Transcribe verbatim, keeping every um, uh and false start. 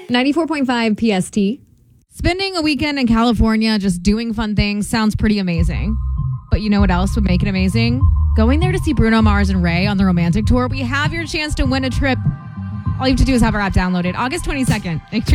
ninety-four point five P S T. Spending a weekend in California just doing fun things sounds pretty amazing. But you know what else would make it amazing? Going there to see Bruno Mars and Ray on the Romantic Tour. We have your chance to win a trip. All you have to do is have our app downloaded. August twenty-second. Make sure